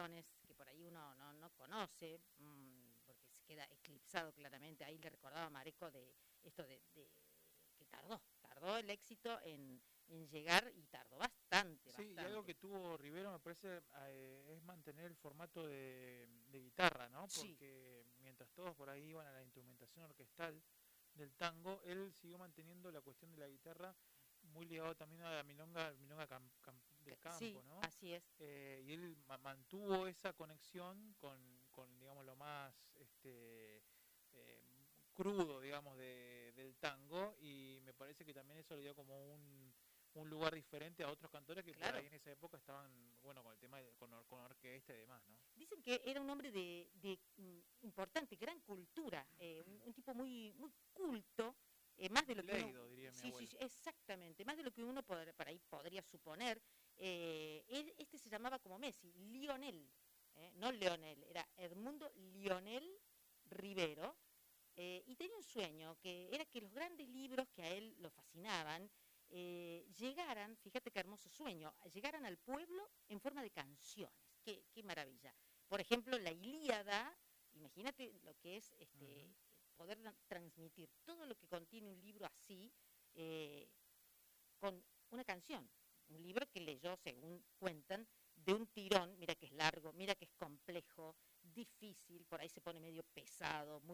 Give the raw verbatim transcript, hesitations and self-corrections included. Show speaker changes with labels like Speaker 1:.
Speaker 1: canciones que por ahí uno no, no conoce, mmm, porque se queda eclipsado claramente. Ahí le recordaba a Mareco de esto de, de que tardó, tardó el éxito en, en llegar y tardó bastante,
Speaker 2: Sí, y algo
Speaker 1: bastante.
Speaker 2: que tuvo Rivero me parece eh, es mantener el formato de, de guitarra, ¿no?
Speaker 1: Sí,
Speaker 2: Porque mientras todos por ahí iban a la instrumentación orquestal del tango, él siguió manteniendo la cuestión de la guitarra muy ligado también a la milonga, milonga cam, cam, del
Speaker 1: sí,
Speaker 2: campo, ¿no?
Speaker 1: así es.
Speaker 2: Eh, y él ma mantuvo esa conexión con, con, digamos, lo más este, eh, crudo, digamos, de, del tango, y me parece que también eso le dio como un, un lugar diferente a otros cantores que por
Speaker 1: Claro.
Speaker 2: ahí en esa época estaban, bueno, con el tema de, con, or, con orquesta y demás, ¿no?
Speaker 1: Dicen que era un hombre de, de mm, importante, gran cultura, eh, un, un tipo muy, muy culto, eh, más de lo que uno,
Speaker 2: Leido, diría mi
Speaker 1: sí, sí,
Speaker 2: abuela.
Speaker 1: sí, exactamente, más de lo que uno poder, por ahí podría suponer. Eh, él, este se llamaba como Messi, Lionel, eh, no Leonel, era Edmundo Lionel Rivero, eh, y tenía un sueño, que era que los grandes libros que a él lo fascinaban, eh, llegaran, fíjate qué hermoso sueño, llegaran al pueblo en forma de canciones. Qué, qué maravilla. Por ejemplo, la Ilíada, imagínate lo que es
Speaker 2: Uh -huh.
Speaker 1: este, poder transmitir todo lo que contiene un libro así, eh, con una canción. Un libro que leyó, según cuentan, de un tirón. Mira que es largo, mira que es complejo, difícil, por ahí se pone medio pesado, muy